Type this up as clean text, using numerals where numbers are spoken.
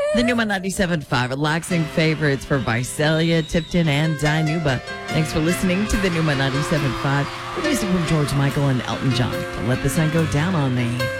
The Numa 97.5, relaxing favorites for Visalia, Tipton, and Dinuba. Thanks for listening to the Numa 97.5. The music from George Michael and Elton John. Don't let the sun go down on me.